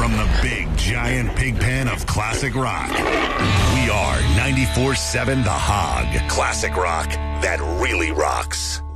from the big, giant pig pen of classic rock. We are 94.7 The Hog. Classic rock that really rocks.